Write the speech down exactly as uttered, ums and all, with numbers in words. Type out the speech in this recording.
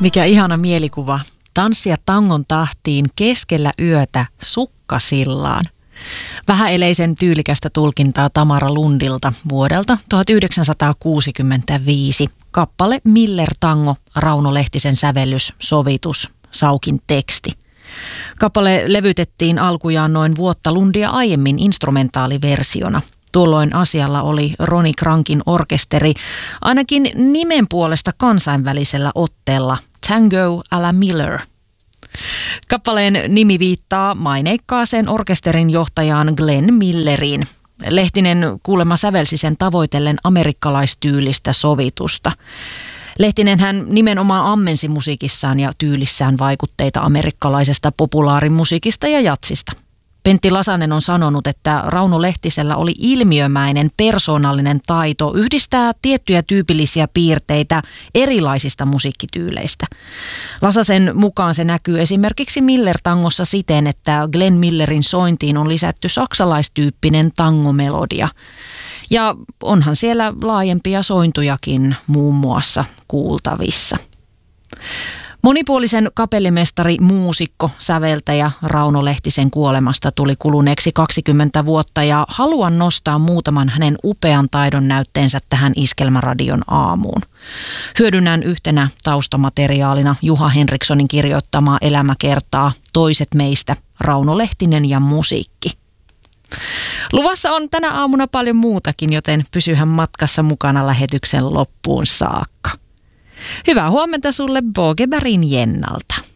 Mikä ihana mielikuva. Tanssia tangon tahtiin keskellä yötä sukkasillaan. Vähäeleisen tyylikästä tulkintaa Tamara Lundilta vuodelta tuhatyhdeksänsataakuusikymmentäviisi. Kappale Miller Tango, Rauno Lehtisen sävellys, sovitus, Saukin teksti. Kappale levytettiin alkujaan noin vuotta Lundia aiemmin instrumentaaliversiona. Tuolloin asialla oli Ronnie Crankin orkesteri, ainakin nimen puolesta kansainvälisellä otteella Tango à la Miller. Kappaleen nimi viittaa maineikkaaseen orkesterin johtajaan Glenn Milleriin. Lehtinen kuulemma sävelsi sen tavoitellen amerikkalaistyylistä sovitusta. Lehtinen hän nimenomaan ammensi musiikissaan ja tyylissään vaikutteita amerikkalaisesta populaarimusiikista ja jatsista. Pentti Lasanen on sanonut, että Rauno Lehtisellä oli ilmiömäinen persoonallinen taito yhdistää tiettyjä tyypillisiä piirteitä erilaisista musiikkityyleistä. Lasasen mukaan se näkyy esimerkiksi Miller-tangossa siten, että Glenn Millerin sointiin on lisätty saksalaistyyppinen tangomelodia. Ja onhan siellä laajempia sointujakin muun muassa kuultavissa. Monipuolisen kapellimestari, muusikko, säveltäjä Rauno Lehtisen kuolemasta tuli kuluneeksi kaksikymmentä vuotta ja haluan nostaa muutaman hänen upean taidon näytteensä tähän Iskelmäradion aamuun. Hyödynnän yhtenä taustamateriaalina Juha Henrikssonin kirjoittamaa elämäkertaa Toiset meistä, Rauno Lehtinen ja musiikki. Luvassa on tänä aamuna paljon muutakin, joten pysyhän matkassa mukana lähetyksen loppuun saakka. Hyvää huomenta sulle Bogebergin Jennalta.